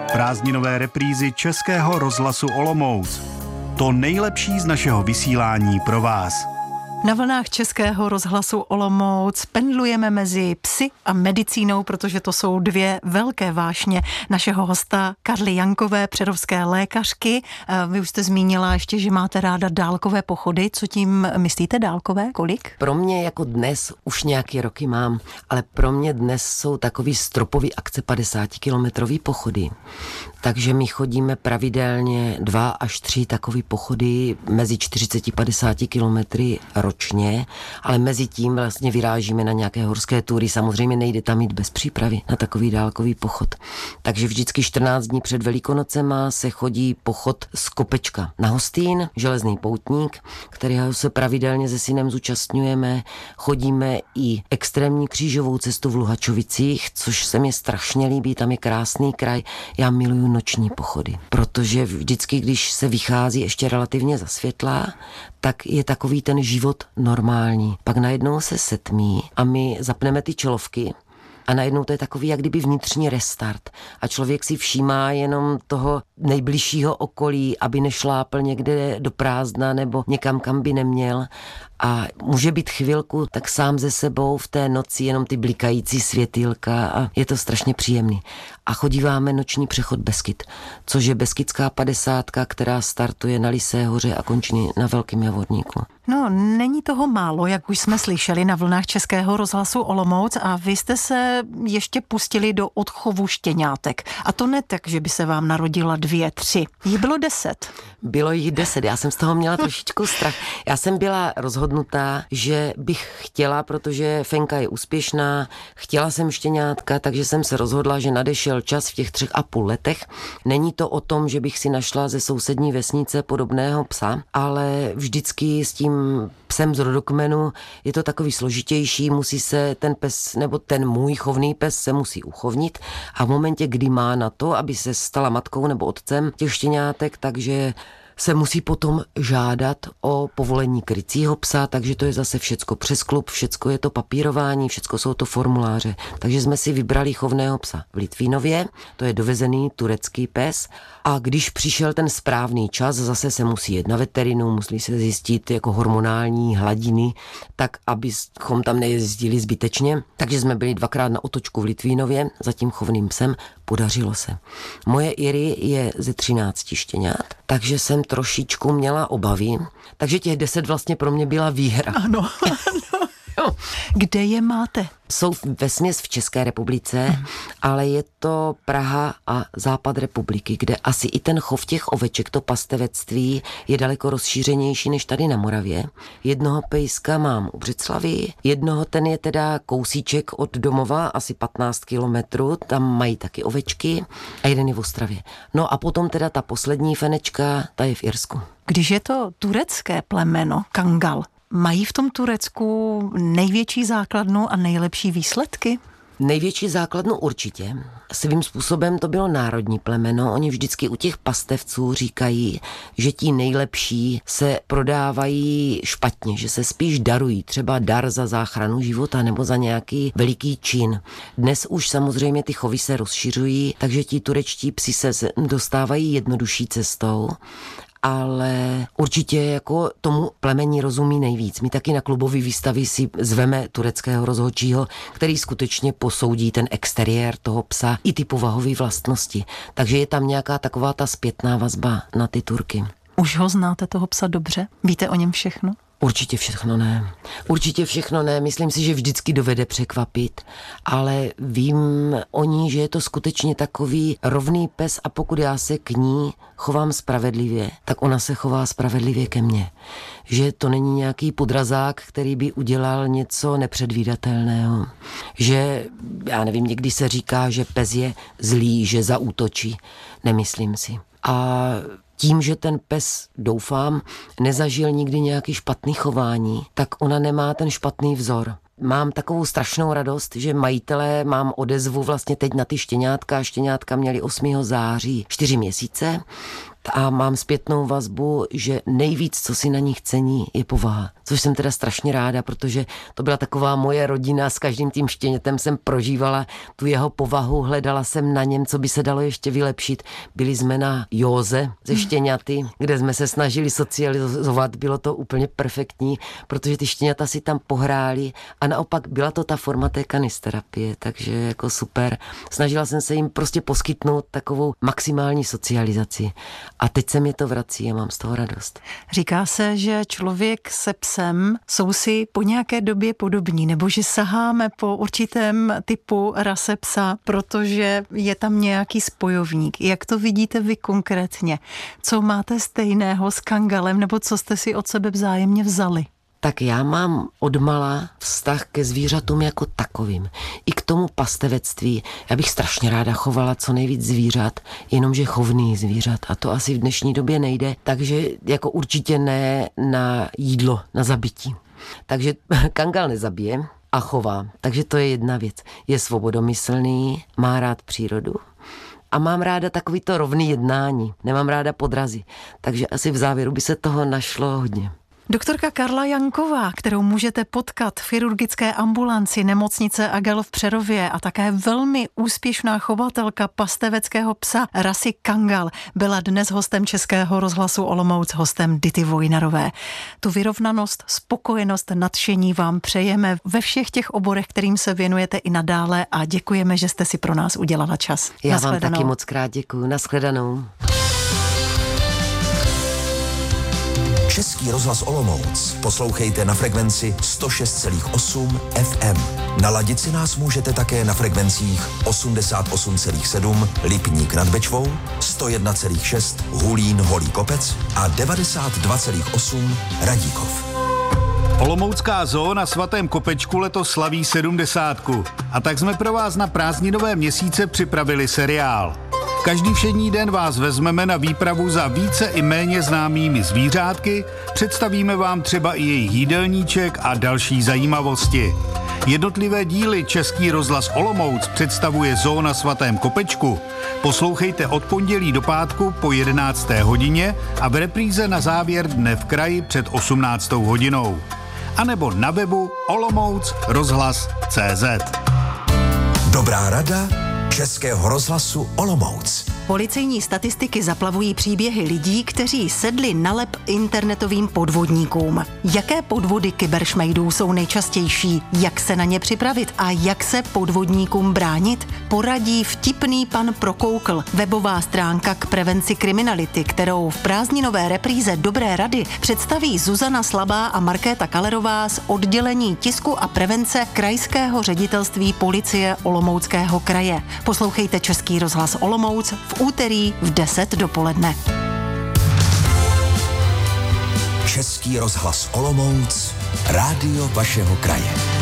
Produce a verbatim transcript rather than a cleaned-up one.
Prázdninové reprízy Českého rozhlasu Olomouc. To nejlepší z našeho vysílání pro vás. Na vlnách Českého rozhlasu Olomouc pendlujeme mezi psy a medicínou, protože to jsou dvě velké vášně našeho hosta Karly Jankové, přerovské lékařky. Vy už jste zmínila ještě, že máte ráda dálkové pochody. Co tím myslíte dálkové? Kolik? Pro mě jako dnes už nějaké roky mám, ale pro mě dnes jsou takový stropový akce padesátikilometrový pochody. Takže my chodíme pravidelně dva až tři takový pochody mezi čtyřicet a padesát kilometry ročně, ale mezi tím vlastně vyrážíme na nějaké horské tury. Samozřejmě nejde tam jít bez přípravy na takový dálkový pochod. Takže vždycky čtrnáct dní před Velikonocema se chodí pochod z Kopečka na Hostýn, železný poutník, kterého se pravidelně se synem zúčastňujeme. Chodíme i extrémní křížovou cestu v Luhačovicích, což se mi strašně líbí, tam je krásný kraj. Já miluju noční pochody, protože vždycky, když se vychází ještě relativně za světla, tak je takový ten život normální. Pak najednou se setmí a my zapneme ty čelovky a najednou to je takový jak kdyby vnitřní restart a člověk si všímá jenom toho nejbližšího okolí, aby nešlápl někde do prázdna nebo někam, kam by neměl. A může být chvilku tak sám ze sebou v té noci jenom ty blikající světýlka a je to strašně příjemný. A chodíváme noční přechod Beskyd, což je Beskidská padesátka, která startuje na Lysé hoře a končí na Velkém Javorníku. No, není toho málo, jak už jsme slyšeli na vlnách Českého rozhlasu Olomouc a vy jste se ještě pustili do odchovu štěňátek. A to ne tak, že by se vám narodila dvě, tři. Jí bylo deset. Bylo jich deset, já jsem z toho měla trošičku strach. Já jsem byla rozhodnutá, že bych chtěla, protože Fenka je úspěšná, chtěla jsem štěňátka, takže jsem se rozhodla, že nadešel čas v těch třech a půl letech. Není to o tom, že bych si našla ze sousední vesnice podobného psa, ale vždycky s tím psem z rodokmenu je to takový složitější, musí se ten pes, nebo ten můj chovný pes se musí uchovnit a v momentě, kdy má na to, aby se stala matkou nebo otcem těch štěňátek, takže se musí potom žádat o povolení krycího psa, takže to je zase všecko přes klub, všecko je to papírování, všecko jsou to formuláře. Takže jsme si vybrali chovného psa v Litvínově, to je dovezený turecký pes a když přišel ten správný čas, zase se musí jet na veterinu, musí se zjistit jako hormonální hladiny, tak abychom tam nejezdili zbytečně. Takže jsme byli dvakrát na otočku v Litvínově za tím chovným psem, podařilo se. Moje Iry je ze třinácti štěňat, takže jsem trošičku měla obavy, takže těch deset vlastně pro mě byla výhra. Ano, ano. Kde je máte? Jsou vesměs v České republice, hmm. ale je to Praha a západ republiky, kde asi i ten chov těch oveček, to pastevectví je daleko rozšířenější než tady na Moravě. Jednoho pejska mám u Břeclavi, jednoho ten je teda kousíček od domova, asi patnáct kilometrů, tam mají taky ovečky a jeden je v Ostravě. No a potom teda ta poslední Fenečka, ta je v Irsku. Když je to turecké plemeno, Kangal, mají v tom Turecku největší základnu a nejlepší výsledky? Největší základnu určitě. Svým způsobem to bylo národní plemeno. Oni vždycky u těch pastevců říkají, že ti nejlepší se prodávají špatně, že se spíš darují. Třeba dar za záchranu života nebo za nějaký veliký čin. Dnes už samozřejmě ty chovy se rozšiřují, takže ti turečtí psi se dostávají jednodušší cestou. Ale určitě jako tomu plemení rozumí nejvíc. My taky na klubové výstavy si zveme tureckého rozhodčího, který skutečně posoudí ten exteriér toho psa i ty povahové vlastnosti. Takže je tam nějaká taková ta zpětná vazba na ty Turky. Už ho znáte, toho psa, dobře? Víte o něm všechno? Určitě všechno ne. Určitě všechno ne. Myslím si, že vždycky dovede překvapit, ale vím o ní, že je to skutečně takový rovný pes a pokud já se k ní chovám spravedlivě, tak ona se chová spravedlivě ke mně. Že to není nějaký podrazák, který by udělal něco nepředvídatelného. Že, já nevím, někdy se říká, že pes je zlý, že zaútočí. Nemyslím si. A tím, že ten pes, doufám, nezažil nikdy nějaký špatný chování, tak ona nemá ten špatný vzor. Mám takovou strašnou radost, že majitelé, mám odezvu vlastně teď na ty štěňátka. Štěňátka měli osmého září čtyři měsíce, a mám zpětnou vazbu, že nejvíc, co si na nich cení, je povaha. Což jsem teda strašně ráda, protože to byla taková moje rodina, s každým tím štěnětem jsem prožívala tu jeho povahu, hledala jsem na něm, co by se dalo ještě vylepšit. Byli jsme na józe ze štěňaty, kde jsme se snažili socializovat, bylo to úplně perfektní, protože ty štěňata si tam pohráli a naopak byla to ta forma té kanisterapie, takže jako super. Snažila jsem se jim prostě poskytnout takovou maximální socializaci a teď se mě to vrací a mám z toho radost. Říká se, že člověk se psem jsou si po nějaké době podobní, nebo že saháme po určitém typu rase psa, protože je tam nějaký spojovník. Jak to vidíte vy konkrétně? Co máte stejného s kangalem, nebo co jste si od sebe vzájemně vzali? Tak já mám odmala vztah ke zvířatům jako takovým. I k tomu pastevectví. Já bych strašně ráda chovala co nejvíc zvířat, jenomže chovný zvířat. A to asi v dnešní době nejde, takže jako určitě ne na jídlo, na zabití. Takže kangal nezabije a chová. Takže to je jedna věc. Je svobodomyslný, má rád přírodu. A mám ráda takový to rovný jednání. Nemám ráda podrazy. Takže asi v závěru by se toho našlo hodně. Doktorka Karla Janková, kterou můžete potkat v chirurgické ambulanci nemocnice Agel v Přerově a také velmi úspěšná chovatelka pasteveckého psa rasy kangal, byla dnes hostem Českého rozhlasu Olomouc, hostem Dity Vojnarové. Tu vyrovnanost, spokojenost, nadšení vám přejeme ve všech těch oborech, kterým se věnujete i nadále a děkujeme, že jste si pro nás udělala čas. Já vám taky moc krát děkuju. Nashledanou. Český rozhlas Olomouc poslouchejte na frekvenci sto šest celá osm F M. Naladit si nás můžete také na frekvencích osmdesát osm celá sedm Lipník nad Bečvou, sto jedna celá šest Hulín Holý Kopec a devadesát dva celá osm Radíkov. Olomoucká zoo na Svatém Kopečku letos slaví sedmdesátku a tak jsme pro vás na prázdninové měsíce připravili seriál. Každý všední den vás vezmeme na výpravu za více i méně známými zvířátky, představíme vám třeba i jejich jídelníček a další zajímavosti. Jednotlivé díly Český rozhlas Olomouc představuje zoo na Svatém Kopečku. Poslouchejte od pondělí do pátku po jedenácté hodině a v repríze na závěr dne v kraji před osmnáctou hodinou. A nebo na webu olomouc rozhlas tečka cé zet. Dobrá rada Českého rozhlasu Olomouc. Policejní statistiky zaplavují příběhy lidí, kteří sedli na lep internetovým podvodníkům. Jaké podvody kyberšmejdů jsou nejčastější? Jak se na ně připravit a jak se podvodníkům bránit? Poradí vtipný pan Prokoukl, webová stránka k prevenci kriminality, kterou v prázdninové repríze Dobré rady představí Zuzana Slabá a Markéta Kalerová z oddělení tisku a prevence Krajského ředitelství policie Olomouckého kraje. Poslouchejte Český rozhlas Olomouc v úterý v deset dopoledne. Český rozhlas Olomouc, rádio vašeho kraje.